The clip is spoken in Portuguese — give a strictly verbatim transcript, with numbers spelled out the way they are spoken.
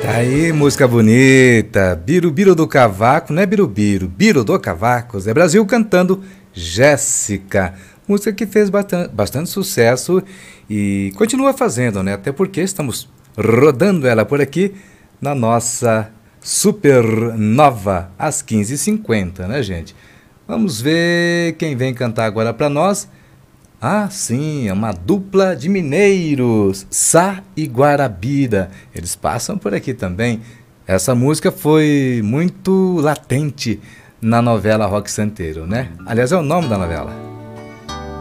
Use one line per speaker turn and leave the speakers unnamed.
Tá aí, música bonita. Birubiru do Cavaco, não é Birubiru, Biro do Cavaco. Zé Brasil cantando Jéssica. Música que fez bastante, bastante sucesso e continua fazendo, né? Até porque estamos rodando ela por aqui na nossa Supernova, às quinze e cinquenta, né, gente? Vamos ver quem vem cantar agora para nós. Ah, sim, é uma dupla de mineiros, Sá e Guarabira. Eles passam por aqui também. Essa música foi muito latente na novela Roque Santeiro, né? Aliás, é o nome da novela.